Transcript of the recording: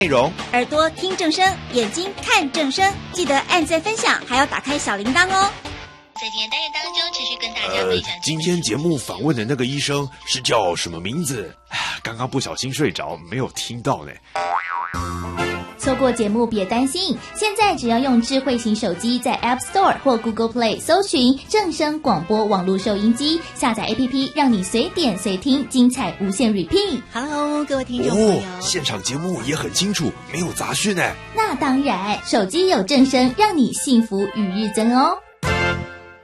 内容， 耳朵听正声，眼睛看正声，记得按赞分享，还要打开小铃铛哦。 在今天单元当中，持续跟大家分享。 今天节目访问的那个医生是叫什么名字？刚刚不小心睡着，没有听到呢。 错过节目别担心，现在只要用智慧型手机在 App Store 或 Google Play 搜寻正声广播网络收音机，下载 APP， 让你随点随听，精彩无限 repeat。 Hello， 各位听众朋友， 现场节目也很清楚，没有杂讯呢。 那当然，手机有正声，让你幸福与日增哦。